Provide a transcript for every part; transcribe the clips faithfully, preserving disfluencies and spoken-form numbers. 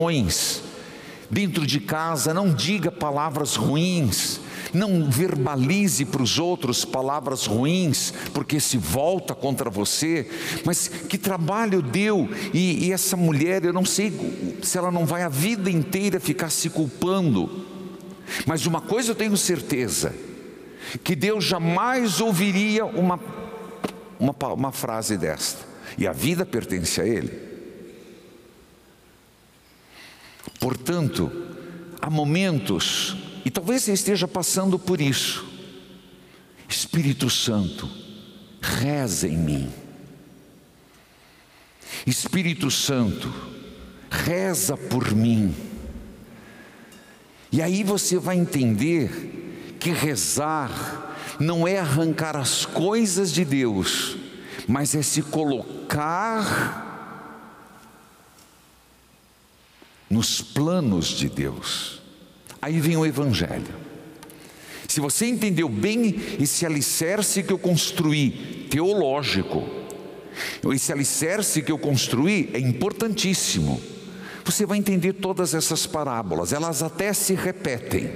dentro de casa, não diga palavras ruins, não verbalize para os outros palavras ruins, porque se volta contra você. Mas que trabalho deu, e, e essa mulher, eu não sei se ela não vai a vida inteira ficar se culpando, mas uma coisa eu tenho certeza, que Deus jamais ouviria uma, uma, uma frase desta, e a vida pertence a Ele. Portanto, há momentos, e talvez você esteja passando por isso. Espírito Santo, reza em mim. Espírito Santo, reza por mim. E aí você vai entender que rezar não é arrancar as coisas de Deus, mas é se colocar nos planos de Deus. Aí vem o Evangelho. Se você entendeu bem esse alicerce que eu construí, teológico, esse alicerce que eu construí é importantíssimo. Você vai entender todas essas parábolas, elas até se repetem.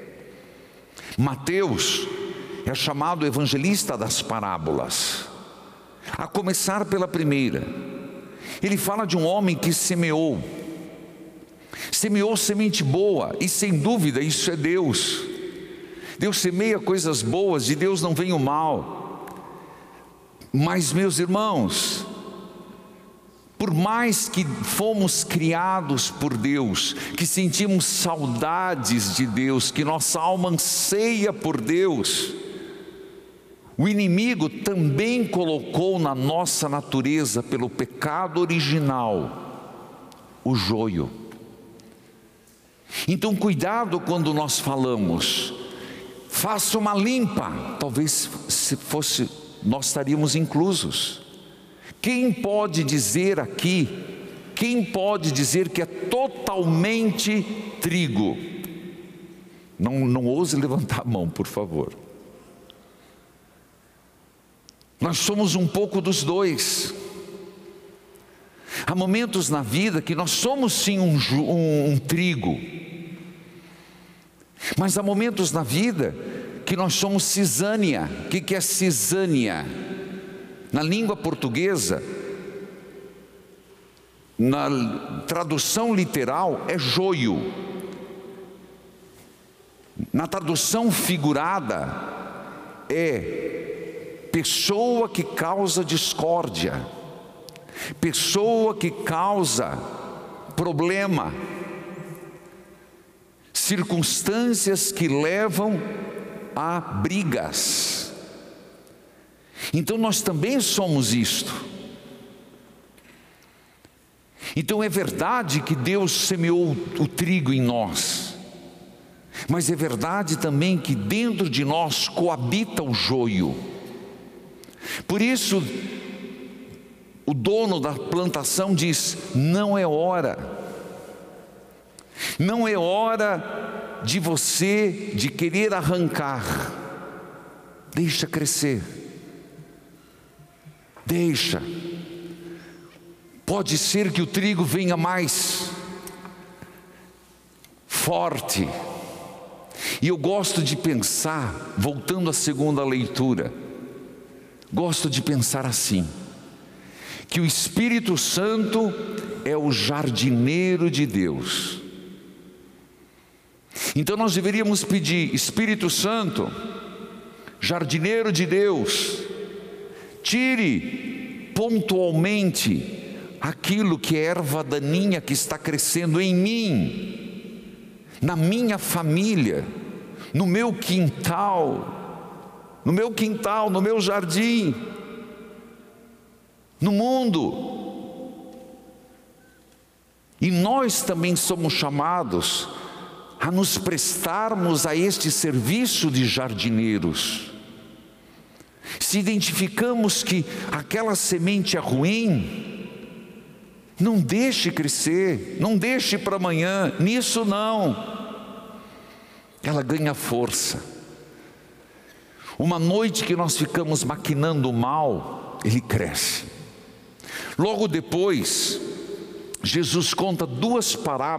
Mateus é chamado evangelista das parábolas, a começar pela primeira. Ele fala de um homem que semeou, semeou semente boa, e sem dúvida isso é Deus. Deus semeia coisas boas, de Deus não vem o mal. Mas, meus irmãos, por mais que fomos criados por Deus, que sentimos saudades de Deus, que nossa alma anseia por Deus, o inimigo também colocou na nossa natureza, pelo pecado original, o joio. Então cuidado quando nós falamos, faça uma limpa. Talvez se fosse, nós estaríamos inclusos. Quem pode dizer aqui, quem pode dizer que é totalmente trigo? Não, não ouse levantar a mão, por favor. Nós somos um pouco dos dois. Há momentos na vida que nós somos sim um, um, um trigo, mas há momentos na vida que nós somos cisânia. O que, que é cisânia? Na língua portuguesa, na tradução literal é joio. Na tradução figurada é pessoa que causa discórdia, pessoa que causa problema, circunstâncias que levam a brigas. Então nós também somos isto. Então é verdade que Deus semeou o trigo em nós, mas é verdade também que dentro de nós coabita o joio. Por isso o dono da plantação diz: não é hora, não é hora de você de querer arrancar, deixa crescer, deixa. Pode ser que o trigo venha mais forte. E eu gosto de pensar, voltando à segunda leitura, gosto de pensar assim, que o Espírito Santo é o jardineiro de Deus. Então nós deveríamos pedir: Espírito Santo, jardineiro de Deus, tire pontualmente aquilo que é erva daninha que está crescendo em mim, na minha família, no meu quintal, no meu quintal, no meu jardim, no mundo. E nós também somos chamados a nos prestarmos a este serviço de jardineiros. Se identificamos que aquela semente é ruim, não deixe crescer, não deixe para amanhã, nisso não. Ela ganha força. Uma noite que nós ficamos maquinando o mal, ele cresce. Logo depois, Jesus conta duas parábolas